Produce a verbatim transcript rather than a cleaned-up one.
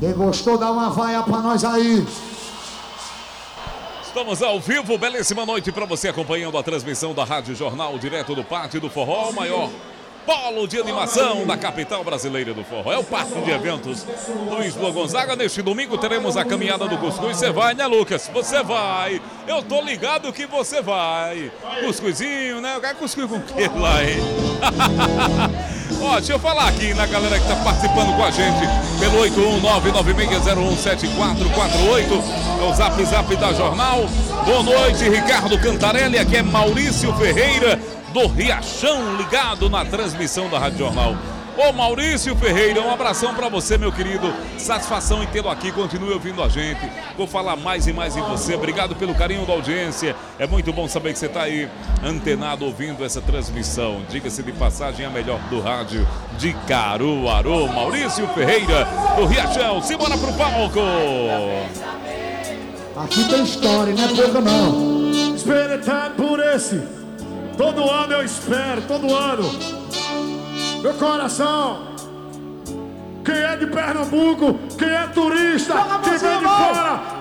Quem gostou, dá uma vaia pra nós aí. Estamos ao vivo, belíssima noite para você acompanhando a transmissão da Rádio Jornal direto do Pátio do Forró, o maior polo de animação da capital brasileira do forró. É o Parque de Eventos Luiz Lua Gonzaga. Neste domingo teremos a caminhada do Cuscuz. Você vai, né, Lucas? Você vai. Eu tô ligado que você vai. Cuscuzinho, né? Cuscuz com o que lá, hein? Ó, deixa eu falar aqui na galera que tá participando com a gente pelo oito um nove nove seis zero um sete quatro quatro oito. É o zap zap da Jornal. Boa noite, Ricardo Cantarelli. Aqui é Maurício Ferreira do Riachão, ligado na transmissão da Rádio Jornal. Ô Maurício Ferreira, um abração pra você, meu querido. Satisfação em tê-lo aqui, continue ouvindo a gente. Vou falar mais e mais em você. Obrigado pelo carinho da audiência. É muito bom saber que você tá aí antenado ouvindo essa transmissão. Diga-se de passagem, a melhor do rádio de Caruaru. Maurício Ferreira do Riachão. Simbora pro palco. Aqui tem história, não é pouca não. Esperetado por esse. Todo ano eu espero, todo ano. Meu coração. Quem é de Pernambuco, quem é turista, quem vem de fora,